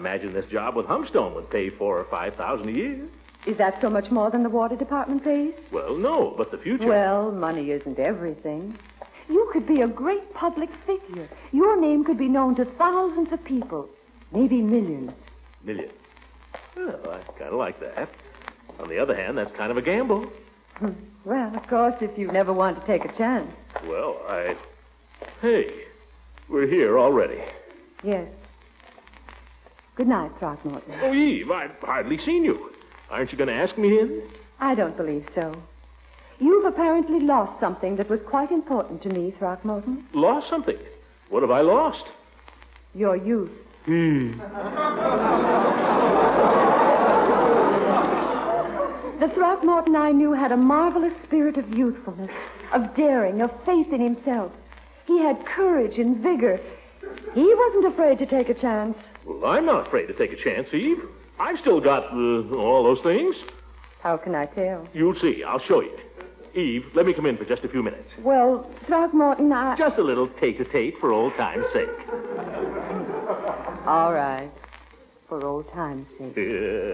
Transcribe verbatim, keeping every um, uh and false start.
imagine this job with Humstone would pay four or five thousand a year. Is that so much more than the water department pays? Well, no, but the future... Well, money isn't everything. You could be a great public figure. Your name could be known to thousands of people, maybe millions. Millions? Well, I kind of like that. On the other hand, that's kind of a gamble. Well, of course, if you never want to take a chance. Well, I... Hey, we're here already. Yes. Good night, Throckmorton. Oh, Eve, I've hardly seen you. Aren't you going to ask me in? I don't believe so. You've apparently lost something that was quite important to me, Throckmorton. Lost something? What have I lost? Your youth. Hmm. The Throckmorton I knew had a marvelous spirit of youthfulness, of daring, of faith in himself. He had courage and vigor. He wasn't afraid to take a chance. Well, I'm not afraid to take a chance, Eve. I've still got uh, all those things. How can I tell? You'll see. I'll show you. Eve, let me come in for just a few minutes. Well, Throckmorton, I... Just a little tete-a-tete for old time's sake. All right. For old time's sake.